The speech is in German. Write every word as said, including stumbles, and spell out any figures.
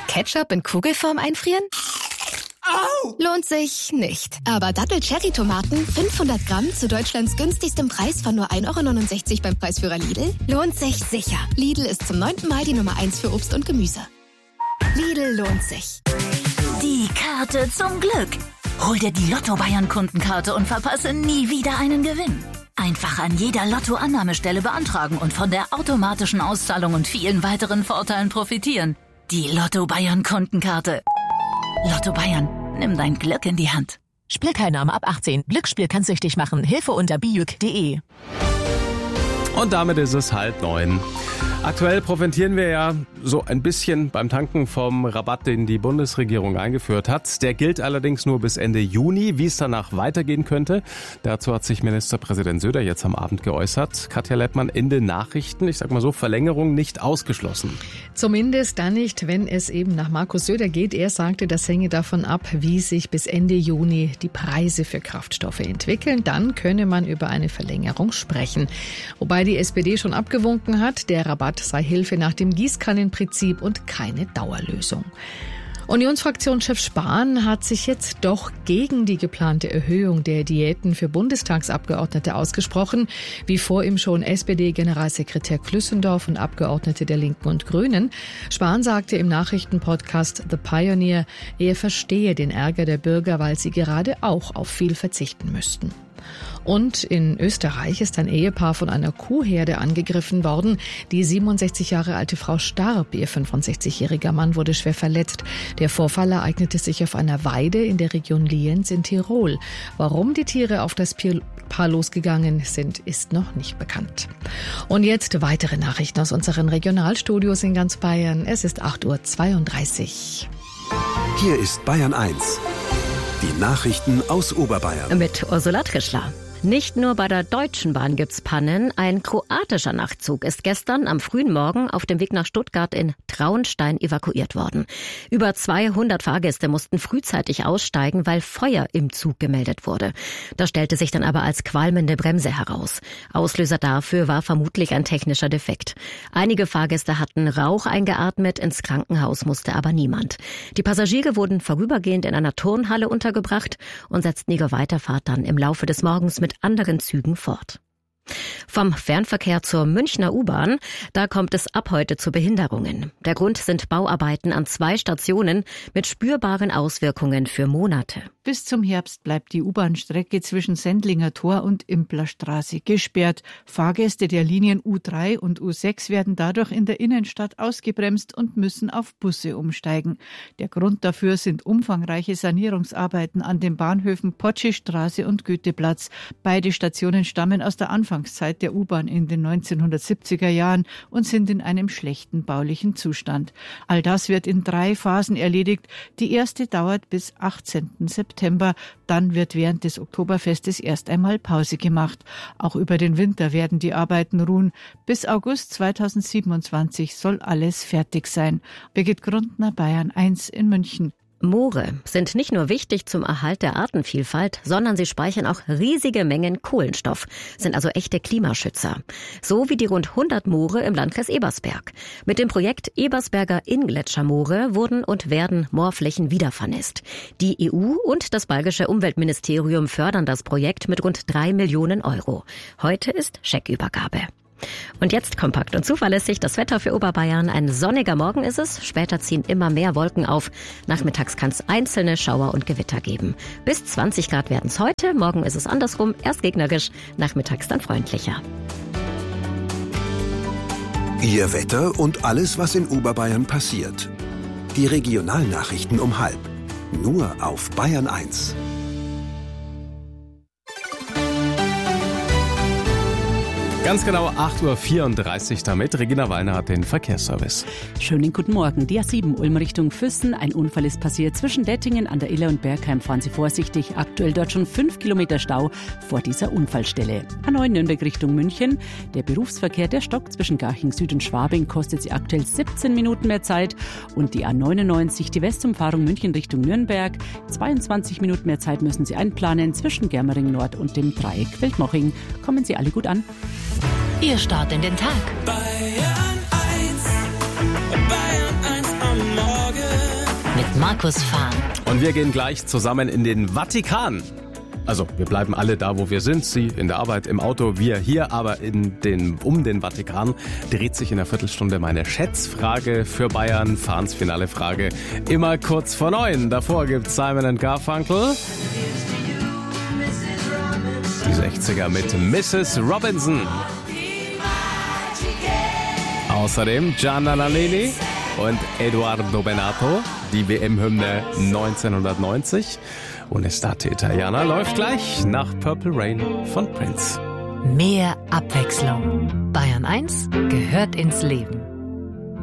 Ketchup in Kugelform einfrieren? Au! Lohnt sich nicht. Aber Dattel-Cherry-Tomaten, fünfhundert Gramm zu Deutschlands günstigstem Preis von nur ein Euro neunundsechzig beim Preisführer Lidl, lohnt sich sicher. Lidl ist zum neunten Mal die Nummer eins für Obst und Gemüse. Lidl lohnt sich. Die Karte zum Glück. Hol dir die Lotto-Bayern-Kundenkarte und verpasse nie wieder einen Gewinn. Einfach an jeder Lotto-Annahmestelle beantragen und von der automatischen Auszahlung und vielen weiteren Vorteilen profitieren. Die Lotto-Bayern-Kundenkarte. Lotto Bayern, nimm dein Glück in die Hand. Spielteilnahme ab achtzehn. Glücksspiel kann süchtig machen. Hilfe unter bijuk punkt de. Und damit ist es halb neun. Aktuell profitieren wir ja so ein bisschen beim Tanken vom Rabatt, den die Bundesregierung eingeführt hat. Der gilt allerdings nur bis Ende Juni. Wie es danach weitergehen könnte, dazu hat sich Ministerpräsident Söder jetzt am Abend geäußert. Katja Lettmann in den Nachrichten, ich sag mal so, Verlängerung nicht ausgeschlossen. Zumindest dann nicht, wenn es eben nach Markus Söder geht. Er sagte, das hänge davon ab, wie sich bis Ende Juni die Preise für Kraftstoffe entwickeln. Dann könne man über eine Verlängerung sprechen. Wobei die S P D schon abgewunken hat, der Rabatt sei Hilfe nach dem Gießkannenprinzip und keine Dauerlösung. Unionsfraktionschef Spahn hat sich jetzt doch gegen die geplante Erhöhung der Diäten für Bundestagsabgeordnete ausgesprochen, wie vor ihm schon S P D-Generalsekretär Klüssendorf und Abgeordnete der Linken und Grünen. Spahn sagte im Nachrichtenpodcast The Pioneer, er verstehe den Ärger der Bürger, weil sie gerade auch auf viel verzichten müssten. Und in Österreich ist ein Ehepaar von einer Kuhherde angegriffen worden. Die siebenundsechzig Jahre alte Frau starb, ihr fünfundsechzigjähriger Mann wurde schwer verletzt. Der Vorfall ereignete sich auf einer Weide in der Region Lienz in Tirol. Warum die Tiere auf das Paar losgegangen sind, ist noch nicht bekannt. Und jetzt weitere Nachrichten aus unseren Regionalstudios in ganz Bayern. Es ist acht Uhr zweiunddreißig. Hier ist Bayern eins. Die Nachrichten aus Oberbayern. Mit Ursula Trischler. Nicht nur bei der Deutschen Bahn gibt's Pannen. Ein kroatischer Nachtzug ist gestern am frühen Morgen auf dem Weg nach Stuttgart in Traunstein evakuiert worden. Über zweihundert Fahrgäste mussten frühzeitig aussteigen, weil Feuer im Zug gemeldet wurde. Das stellte sich dann aber als qualmende Bremse heraus. Auslöser dafür war vermutlich ein technischer Defekt. Einige Fahrgäste hatten Rauch eingeatmet, ins Krankenhaus musste aber niemand. Die Passagiere wurden vorübergehend in einer Turnhalle untergebracht und setzten ihre Weiterfahrt dann im Laufe des Morgens mit anderen Zügen fort. Vom Fernverkehr zur Münchner U-Bahn, da kommt es ab heute zu Behinderungen. Der Grund sind Bauarbeiten an zwei Stationen mit spürbaren Auswirkungen für Monate. Bis zum Herbst bleibt die U-Bahn-Strecke zwischen Sendlinger Tor und Implerstraße gesperrt. Fahrgäste der Linien U drei und U sechs werden dadurch in der Innenstadt ausgebremst und müssen auf Busse umsteigen. Der Grund dafür sind umfangreiche Sanierungsarbeiten an den Bahnhöfen Potschi-Straße und Goetheplatz. Beide Stationen stammen aus der Anfangszeit der U-Bahn in den neunzehnhundertsiebziger Jahren und sind in einem schlechten baulichen Zustand. All das wird in drei Phasen erledigt. Die erste dauert bis achtzehnten September. Dann wird während des Oktoberfestes erst einmal Pause gemacht. Auch über den Winter werden die Arbeiten ruhen. Bis August zweitausendsiebenundzwanzig soll alles fertig sein. Birgit Grundner, Bayern eins in München. Moore sind nicht nur wichtig zum Erhalt der Artenvielfalt, sondern sie speichern auch riesige Mengen Kohlenstoff, sind also echte Klimaschützer. So wie die rund hundert Moore im Landkreis Ebersberg. Mit dem Projekt Ebersberger Inngletschermoore wurden und werden Moorflächen wiedervernässt. Die E U und das bayerische Umweltministerium fördern das Projekt mit rund drei Millionen Euro. Heute ist Scheckübergabe. Und jetzt kompakt und zuverlässig das Wetter für Oberbayern. Ein sonniger Morgen ist es. Später ziehen immer mehr Wolken auf. Nachmittags kann es einzelne Schauer und Gewitter geben. Bis zwanzig Grad werden es heute. Morgen ist es andersrum. Erst gegnerisch, nachmittags dann freundlicher. Ihr Wetter und alles, was in Oberbayern passiert. Die Regionalnachrichten um halb. Nur auf Bayern eins. Ganz genau acht Uhr vierunddreißig damit. Regina Weiner hat den Verkehrsservice. Schönen guten Morgen. Die A sieben Ulm Richtung Füssen. Ein Unfall ist passiert zwischen Dettingen an der Iller und Bergheim. Fahren Sie vorsichtig. Aktuell dort schon fünf Kilometer Stau vor dieser Unfallstelle. A neun Nürnberg Richtung München. Der Berufsverkehr, der stockt zwischen Garching Süd und Schwabing, kostet Sie aktuell siebzehn Minuten mehr Zeit. Und die A neunundneunzig, die Westumfahrung München Richtung Nürnberg. zweiundzwanzig Minuten mehr Zeit müssen Sie einplanen zwischen Germering Nord und dem Dreieck Weltmoching. Kommen Sie alle gut an. Ihr Start in den Tag. Bayern eins, Bayern eins am Morgen. Markus Fahn. Und wir gehen gleich zusammen in den Vatikan. Also wir bleiben alle da, wo wir sind. Sie in der Arbeit, im Auto, wir hier. Aber in den, um den Vatikan dreht sich in einer Viertelstunde meine Schätzfrage für Bayern. Fahns finale Frage immer kurz vor neun. Davor gibt's Simon and Garfunkel. Die sechziger mit Misses Robinson. Außerdem Gianna Nannini und Edoardo Bennato. Die W M-Hymne neunzehnhundertneunzig. Und Estate Italiana läuft gleich nach Purple Rain von Prince. Mehr Abwechslung. Bayern eins gehört ins Leben.